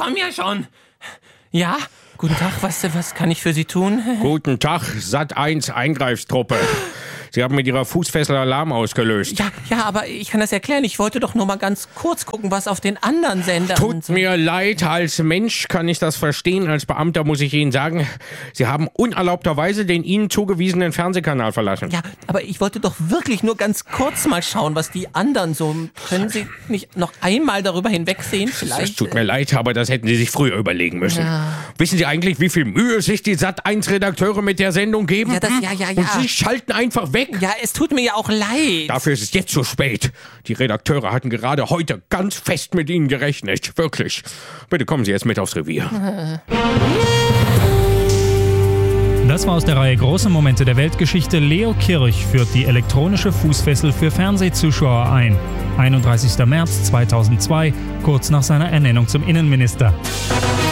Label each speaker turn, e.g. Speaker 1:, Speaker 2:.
Speaker 1: komme ja schon. Ja, guten Tag, was kann ich für Sie tun?
Speaker 2: Guten Tag, Sat.1 Eingreiftruppe. Sie haben mit Ihrer Fußfessel Alarm ausgelöst.
Speaker 1: Ja, aber ich kann das erklären. Ich wollte doch nur mal ganz kurz gucken, was auf den anderen Sendern...
Speaker 2: Tut mir leid, als Mensch kann ich das verstehen. Als Beamter muss ich Ihnen sagen, Sie haben unerlaubterweise den Ihnen zugewiesenen Fernsehkanal verlassen.
Speaker 1: Ja, aber ich wollte doch wirklich nur ganz kurz mal schauen, was die anderen so... Können Sie nicht noch einmal darüber hinwegsehen? Vielleicht.
Speaker 2: Es tut mir leid, aber das hätten Sie sich früher überlegen müssen. Ja. Wissen Sie eigentlich, wie viel Mühe sich die Sat.1-Redakteure mit der Sendung geben?
Speaker 1: Ja.
Speaker 2: Und Sie schalten einfach weg.
Speaker 1: Ja, es tut mir ja auch leid.
Speaker 2: Dafür ist es jetzt zu spät. Die Redakteure hatten gerade heute ganz fest mit Ihnen gerechnet. Wirklich. Bitte kommen Sie jetzt mit aufs Revier.
Speaker 3: Das war aus der Reihe Große Momente der Weltgeschichte. Leo Kirch führt die elektronische Fußfessel für Fernsehzuschauer ein. 31. März 2002, kurz nach seiner Ernennung zum Innenminister.